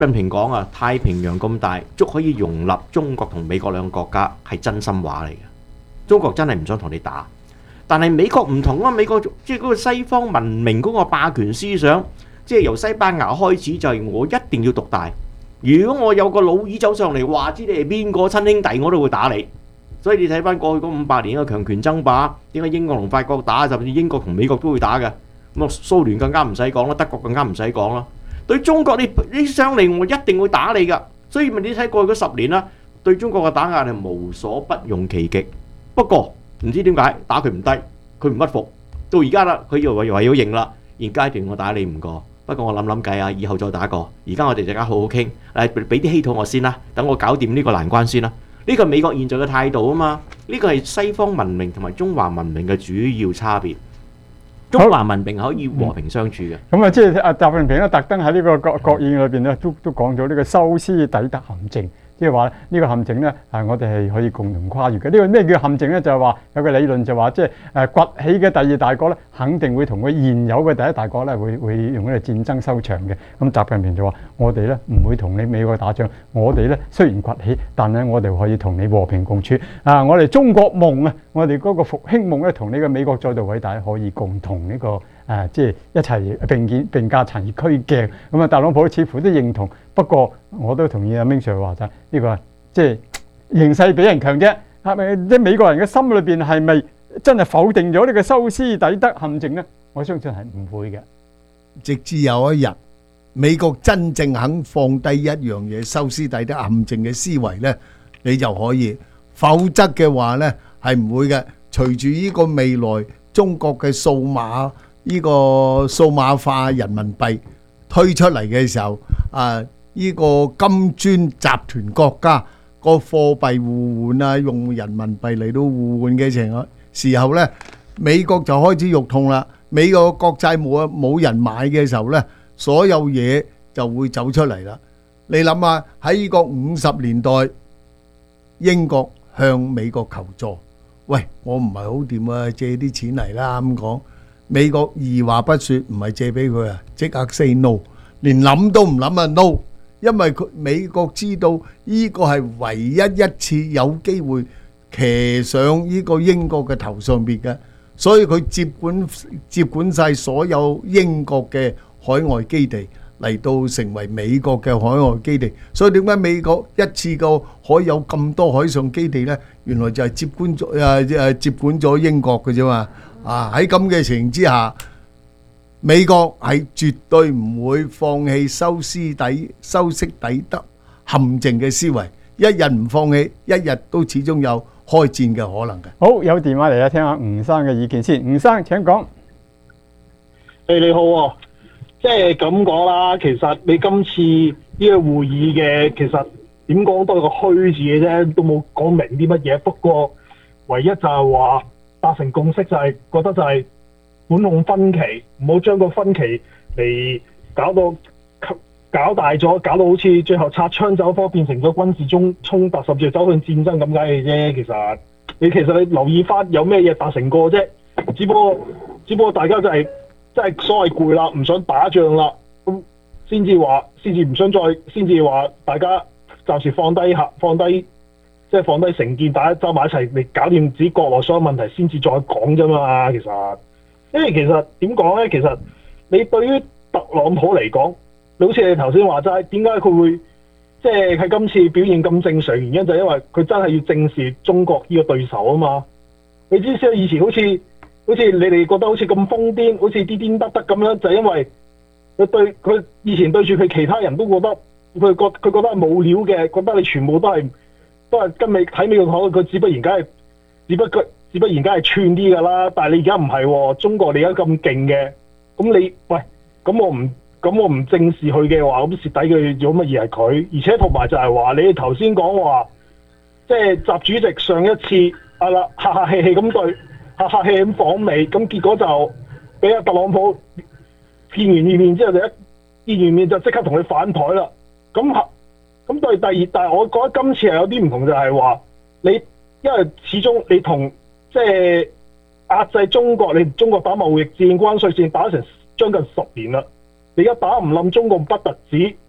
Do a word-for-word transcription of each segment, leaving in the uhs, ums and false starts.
近平講啊，太平洋咁大，足可以容納中國同美國兩個國家，係真心話嚟嘅。中國真係唔想同你打，但係美國唔同啊！美國即係嗰個西方文明嗰個霸權思想，即係由西班牙開始就係我一定要獨大。如果我有個老二走上嚟話知你係邊個親兄弟，我都會打你。所以你睇翻過去嗰五百年嘅強權爭霸，點解英國同法國打，甚至英國同美國都會打嘅？咁啊，蘇聯更加唔使講啦，德國更加唔使講啦。對中國你你上嚟，我一定會打你噶。所以咪你睇過去嗰十年啦，對中國嘅打壓係無所不用其極。不過唔知點解打佢唔低，佢唔屈服。到而家啦，佢又話又係要認啦。現階段我打你唔過，不過我諗諗計啊，以後再打過。而家我哋大家好好傾，誒俾啲稀土我先啦，等我搞掂呢個難關先啦。呢個係美國現在嘅態度啊嘛，呢個係西方文明同埋中華文明嘅主要差別。中華文明可以和平相處嘅。 咁啊，即係阿習近平咧，特登喺呢個國國宴裏邊咧，都都講咗呢個修斯底德陷阱，即係話呢個陷阱咧，係我哋係可以共同跨越嘅。呢個咩叫陷阱咧？就係話有個理論就話，即係誒崛起嘅第二大國咧，肯定會同佢現有嘅第一大國咧，會會用呢個戰爭收場嘅。咁習近平就話：我哋咧唔會同你美國打仗，我哋咧雖然崛起，但係我哋可以同你和平共處。啊，我哋中國夢啊，我哋嗰個復興夢咧，同呢個美國再度偉大，可以共同呢、這個誒、啊，即係一齊並肩並駕齊驅鏡。咁啊，特朗普似乎都認同，不過我都同意阿明 Sir 話齋，呢、這個即係形勢比人強啫。係咪即係美國人嘅心裏邊係咪真係否定咗呢個修斯底德陷阱咧？我相信係唔會嘅。 直至有一日，美國真正肯放低一樣嘢，修斯底德陷阱嘅思維咧，你就可以；否則嘅話咧，係唔會嘅。隨住呢個未來中國嘅數碼呢個數碼化人民幣推出嚟嘅時候，啊，呢個金磚集團國家個貨幣互換啊，用人民幣嚟到互換嘅情況時候咧，美國就開始肉痛啦。美國國債冇冇人買嘅時候咧，所有嘢就會走出嚟啦。你諗下喺呢個五十年代，英國向美國求助，喂，我唔係好掂啊，借啲錢嚟啦咁講。美國二話不說，唔係借俾佢啊，即刻 say no， 連諗都唔諗啊 no， 因為佢美國知道呢個係唯一一次有機會騎上呢個英國嘅頭上邊嘅。所以佢接管接管晒所有英國嘅海外基地，嚟到成為美國嘅海外基地。所以點解美國一次過可以有咁多海上基地呢？原來就係接管咗誒誒接管咗英國嘅啫嘛。啊，喺咁嘅情形之下，美國係絕對唔會放棄修斯底修昔底德陷阱嘅思維。一日唔放棄，一日都始終有開戰嘅可能嘅。 好，有電話嚟啊，聽下吳生嘅意見先。吳生請講。 誒、hey, 你好、哦，即係咁講啦。其實你今次呢個會議嘅，其實點講都係個虛字嘅啫，都冇講明啲乜嘢。不過唯一就係話達成共識，就係覺得就係管控分歧，唔好將個分歧嚟搞到搞大咗，搞到好似最後擦槍走火變成咗軍事中衝突，甚至走向戰爭咁解嘅啫。其實你其實你留意翻有咩嘢達成過啫？只不過只不過大家就係即係所謂攰啦，唔想打仗啦，咁先至話先至唔想再先至話大家暫時放低下放低即係放低成見，大家走埋一齊嚟搞掂自己國內所有問題，先至再講啫嘛。其實因為其實點講咧？其實你對於特朗普嚟講，好似你頭先話齋，點解佢會即係喺今次表現咁正常？原因就係因為佢真係要正視中國呢個對手啊嘛。你知唔知以前好似好似你哋覺得好似咁瘋癲，好似癲癲得得咁樣，就係因為佢對佢以前對住佢其他人都覺得佢覺佢覺得係冇料嘅，覺得你全部都係都係跟美睇美國口，佢只不然梗係只不過只不然梗係串啲㗎啦。但係你而家唔係喎，中國你而家咁勁嘅，咁你喂咁我唔。咁我唔正視佢嘅話，咁蝕底嘅做乜嘢係佢？而且同埋就係話，你哋頭先講話，即係習主席上一次啊啦，客客氣氣咁對，客客氣氣咁訪美，咁結果就俾阿特朗普見完面面之後就一見完面就即刻同佢反台啦。咁咁對第二，但係我覺得今次係有啲唔同，就係話你因為始終你同即係壓制中國，你中國打貿易戰、關稅戰打成將近十年啦。你而家打唔冧中國不特止，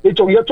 你仲要一